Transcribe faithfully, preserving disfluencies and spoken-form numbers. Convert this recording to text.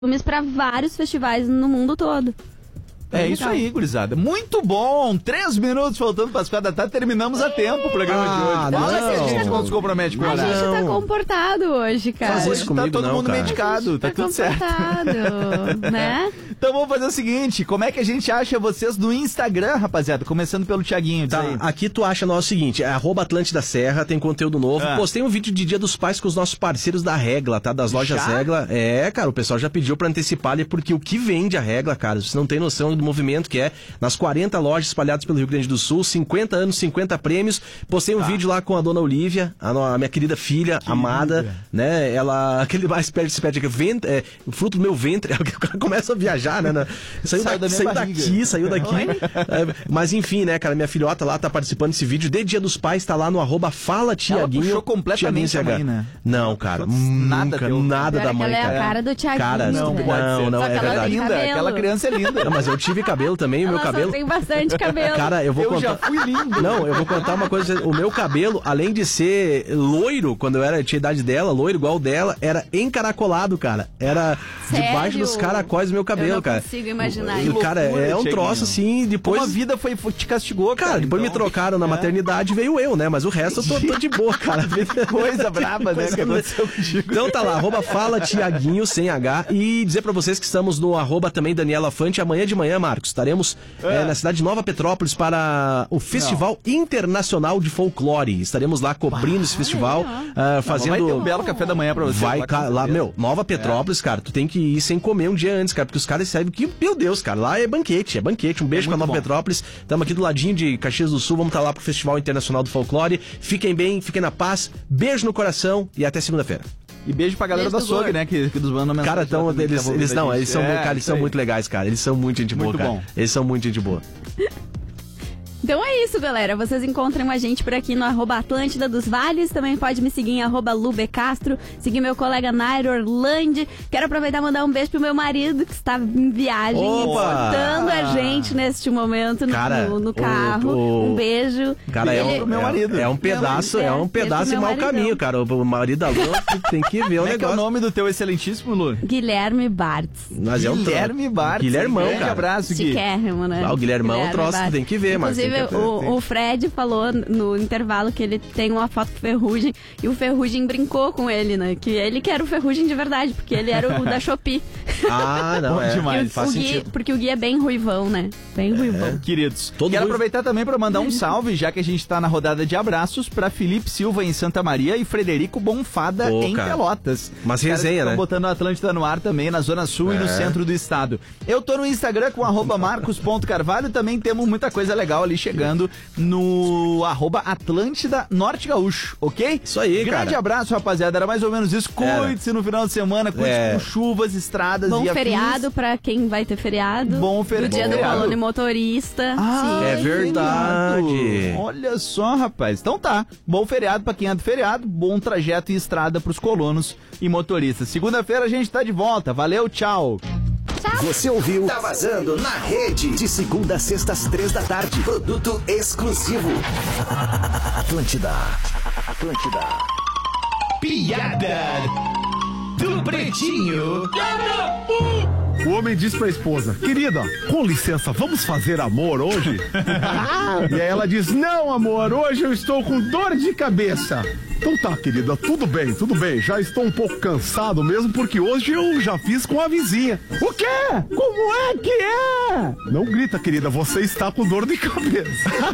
filmes para vários festivais no mundo todo. É isso aí, gurizada. Muito bom. Três minutos faltando para as quatro da tarde. Terminamos a tempo o programa ah, de hoje. Não, Fala que a gente não se compromete com o A horário. gente tá comportado hoje, cara. Faz isso Hoje comigo, tá todo não, mundo cara. medicado. Tá, Tá tudo certo. comportado, né? Então vamos fazer o seguinte. Como é que a gente acha vocês no Instagram, rapaziada? Começando pelo Thiaguinho. diz Tá, aí. aqui tu acha nós o seguinte, é arroba Atlântida Serra, tem conteúdo novo. Ah. Postei um vídeo de Dia dos Pais com os nossos parceiros da Regla, tá? Das lojas Já? Regla. É, cara, o pessoal já pediu pra antecipar ali, porque o que vende a Regla, cara, você não tem noção do movimento que é. Nas quarenta lojas espalhadas pelo Rio Grande do Sul, cinquenta anos, cinquenta prêmios. Postei um Tá. vídeo lá com a dona Olivia, a, no- a minha querida filha, amada, né? Ela, aquele mais perto se pede aqui, vent, é, fruto do meu ventre, o cara começa a viajar, né? né? Saiu, Saiu da, da minha saiu barriga. daqui, saiu daqui. É, mas enfim, né, cara, minha filhota lá tá participando desse vídeo. De Dia dos Pais, tá lá no arroba Fala Tiaguinho. puxou completamente Tiaguinho a mãe, né? Não, cara, Puxou nada nunca, deu. nada Pior da é que mãe, ela é a cara. cara do Thiaguinho. Cara, Não né? pode não, ser. não, Só é que ela verdade. tem Linda, cabelo. aquela criança é linda. Não, mas eu tive cabelo também, o meu Ela só cabelo... tem bastante cabelo. Cara, eu vou Eu contar... já fui lindo. Não, eu vou contar uma coisa. O meu cabelo, além de ser loiro, quando eu era, tinha a idade dela, loiro igual o dela, era encaracolado, cara. Era Sério? debaixo dos caracóis do meu cabelo, Eu não cara. consigo imaginar E, isso. cara, loucura, é um Thiaguinho. troço assim, depois... Como a vida foi, foi- te castigou, cara. Cara, depois então- me trocaram na maternidade, veio eu, né? Mas o resto eu tô, tô de boa, cara. Coisa braba, né, Coisa que aconteceu contigo. Então tá lá, arroba Fala Tiaguinho, sem H. E dizer pra vocês que estamos no arroba também Daniela Fante. Amanhã de manhã, Marcos, estaremos É. eh, na cidade de Nova Petrópolis para o Festival Internacional de Folclore. Estaremos lá cobrindo esse festival, ah, fazendo... Vai ter um belo café da manhã pra você. Vai, lá, cara, com lá, certeza. meu, Nova Petrópolis, cara, tu tem que ir sem comer um dia antes, cara, porque os caras servem que, meu Deus, cara, lá é banquete, é banquete. Um beijo pra muito Nova bom. Petrópolis. Estamos aqui do ladinho de Caxias do Sul, vamos estar lá pro Festival Internacional do Folclore. Fiquem bem, fiquem na paz, beijo no coração e até segunda-feira. E beijo pra galera Beijo da do SOG, gordo. né, que, que nos mandam mensagem. Cara, tão, lá também, que eles, tá eles ouvindo não, a eles gente. são, É, cara, eles isso são aí. muito legais, cara. Eles são muito gente boa, Muito cara. bom. Eles são muito gente boa. Então é isso, galera. Vocês encontram a gente por aqui no arroba Atlântida dos Vales. Também pode me seguir em arroba Lube Castro. Seguir meu colega Nair Orlandi. Quero aproveitar e mandar um beijo pro meu marido, que está em viagem, Opa! escutando a gente neste momento no, Cara, no, no o- carro. o- Um beijo. Cara, é Ele- um, pro meu é- marido. é um pedaço, Meu é um marido, é, pedaço esse e é mau meu maridão. caminho, cara. O marido da Lu tem que ver o Como é que é o negócio. nome do teu excelentíssimo, Lu? Guilherme Bartz. Mas é um tro- Guilherme Bartz. Guilhermão, Grande cara. abraço, Gui. Chiquérrimo, né? Ah, o Guilhermão é um troço que Bartz. tem que ver, mas Inclusive, tem que- o, tem- o Fred falou no intervalo que ele tem uma foto com o Ferrugem e o Ferrugem brincou com ele, né? Que ele que era o Ferrugem de verdade, porque ele era o da Shopee. Ah, não, Bom é. demais. E o- Faz o Gui- sentido. porque o Gui é bem ruivão, né? Bem ruivão. Queridos, Todo quero mundo- aproveitar também para mandar um salve, já que a gente tá na rodada de abraços, para Felipe Silva em Santa Maria e Frederico Bonfada Pô, em cara. Pelotas. Mas Os caras resenha, estão né? botando a Atlântida no ar também, na Zona Sul e no É. centro do estado. Eu tô no Instagram com arroba marcos.carvalho, também temos muita coisa legal ali chegando no arroba Atlântida Norte Gaúcho, ok? Isso aí, Grande cara. abraço, rapaziada, era mais ou menos isso. Era. Cuide-se no final de semana, cuide-se É. com chuvas, estradas Bom e afins. feriado pra quem vai ter feriado. Bom feri- Do dia bom do feriado. colono e motorista. Ah, Sim. É verdade. feriado. Olha só, rapaz. Então tá. Bom feriado pra quem é do feriado, bom trajeto e estrada pros colonos e motoristas. Segunda-feira a gente tá de volta. Valeu, tchau. Você ouviu? Tá vazando na rede. De segunda a sexta às três da tarde. Produto exclusivo. Atlântida. Atlântida. Piada do Pretinho. O homem diz pra esposa: querida, com licença, vamos fazer amor hoje? E aí ela diz: não, amor, hoje eu estou com dor de cabeça. Então tá, querida, tudo bem, tudo bem. Já estou um pouco cansado mesmo, porque hoje eu já fiz com a vizinha. O quê? Como é que é? Não grita, querida, você está com dor de cabeça.